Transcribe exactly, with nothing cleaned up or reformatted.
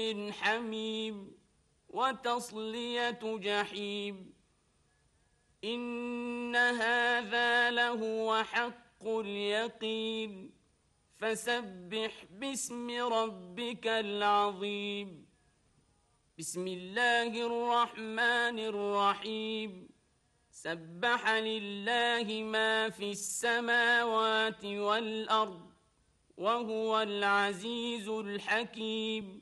طعام حميم وتصلية جحيم إن هذا لهو حق اليقين فسبح باسم ربك العظيم بسم الله الرحمن الرحيم سبح لله ما في السماوات والأرض وهو العزيز الحكيم